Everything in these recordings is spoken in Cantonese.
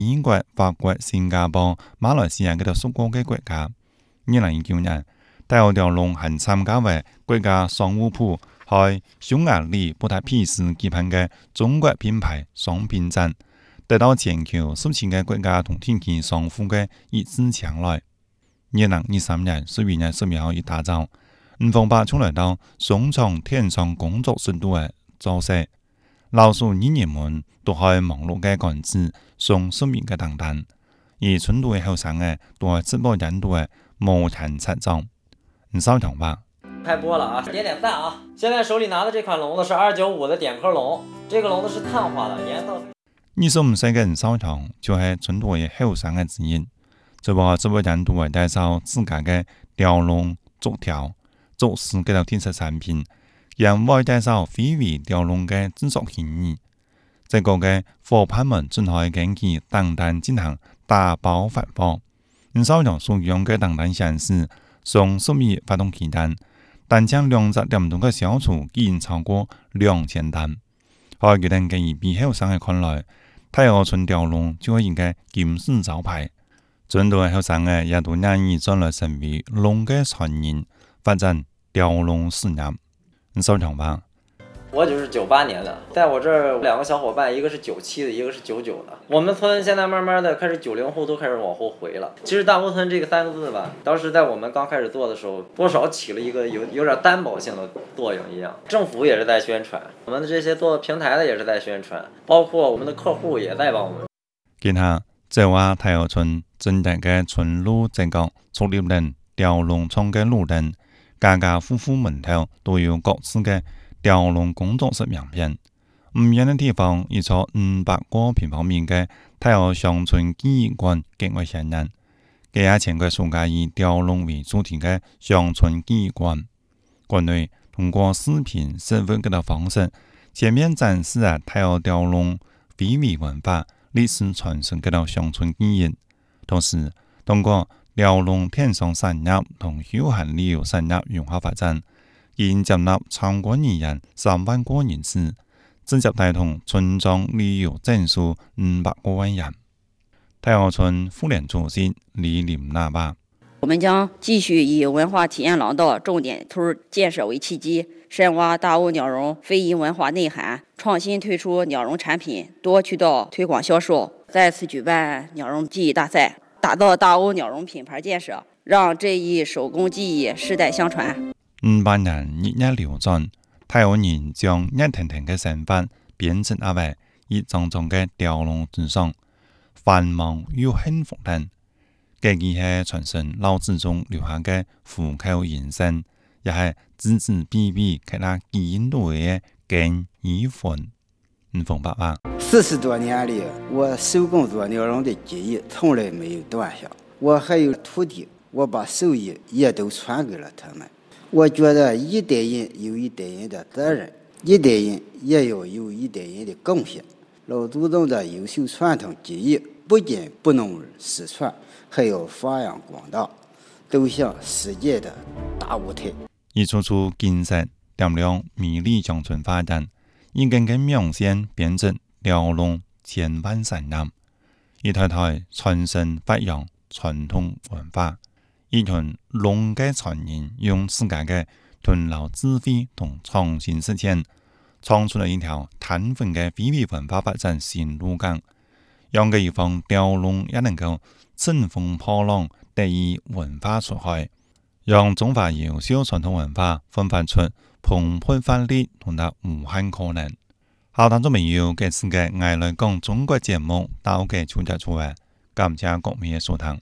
英国、法國、新加坡、馬來西亞嗰度屬過嘅國家。2019年，大學條龍還參加為國家商務部喺匈牙利布達佩斯舉辦嘅中國品牌商品展，得到全球17個國家同地區商戶嘅一致青睞。2023年11月11號一大早，508就來到商場天上工作室度嘅造勢，老數人員們都喺忙碌嘅趕住送10名嘅訂單，而成都嘅後生嘅都喺直播間度嘅摩拳擦掌。少強吧。 开播了啊！点赞啊！现在手里拿的这款笼子是295的点壳笼，这个笼子是碳化的，颜色。 25歲嘅少強就係成都嘅後生嘅之一。直播間都會介紹自家嘅雕龍、竹條、竹絲嗰條特色產品，亦會介紹非遺雕龍嘅製作工藝。這個嘅夥伴們正喺根據訂單進行打包發貨。少強所用嘅訂單顯示，從10月發動期間，單將200點多嘅銷售已經超過2000單。喺決定嘅一批後生嘅看來，太和村雕龍就係一個金字招牌。真多後生嘅也都願意轉來成為龍嘅傳人，發展雕龍事業。少強吧。 我就是98年的，在我這兒2個小夥伴，一個是97的，一個是99的。我們村現在慢慢的開始90後都開始往後回了。其實大窩村這個3個字吧，當時在我們剛開始做的時候，多少起了一個有點擔保性的作用一樣。政府也是在宣傳，我們的這些做平台的也是在宣傳，包括我們的客戶也在幫我們。 見下這話太和村正大嘅村路這個創立人雕龍廠嘅路人，家家戶戶門頭都有各自嘅雕龍工作室名片。唔遠嘅地方，一座500個平方米嘅太和鄉村記憶館極為顯眼。佢也前個暑假以雕龍為主題嘅鄉村記憶館，館內通過視頻實物嘅方式，全面展示太和雕龍非遺文化、歷史傳承嘅鄉村記憶，同時通過雕龍天上產業同休閒旅遊產業融合發展，已經接納參觀人3萬個人次，直接帶動村莊旅遊證書500個萬人。太和村婦聯主席李林娜吧。 我們將繼續以文化體驗廊道重點村建設為契機，深挖大瓯鳥籠非遺文化內涵，創新推出鳥籠產品，多渠道推廣銷售，再次舉辦鳥籠技藝大賽，打造大瓯鳥籠品牌建設，讓這一手工技藝世代相傳。 500年日夜流轉，太和人將熱騰騰嘅生活變成一位一張張嘅雕龍之上，繁忙又幸福人。這既係傳承老祖宗留下嘅戶口人生，也係子子輩輩給他基因度嘅根與魂。馮爸爸 40多年裡，我手工做鳥籠的技藝從來沒有斷下。我還有徒弟，我把手藝也都傳給了他們。我覺得一代人有一代人的責任，一代人也要有一代人的貢獻。老祖宗的優秀傳統技藝不僅不能失傳，還要發揚光大，走向世界的大舞台。 一處處建設點亮美麗鄉村發展，一根根苗線變成雕龍千萬產業，一台台傳承發揚傳統文化。一群龍嘅傳人用自家嘅屯老智慧同創新實踐，創出了一條攤分嘅非遺文化發展新路徑，讓嘅一方雕龍也能夠乘風破浪，得以文化出海，讓中華優秀傳統文化奮發出蓬勃發力同埋無限可能。好，聽眾朋友，這次嘅愛來講中國節目到嘅就結束啦，感謝各位嘅收聽。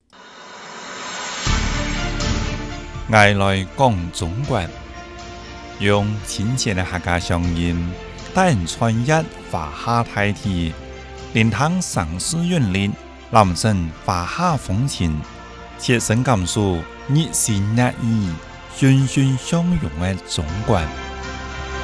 愛來講中國，用親切的客家鄉音，帶人穿越華夏大地，連趟城市韻律，臨身華夏風情，切身感受熱情熱意、欣欣相融的中國。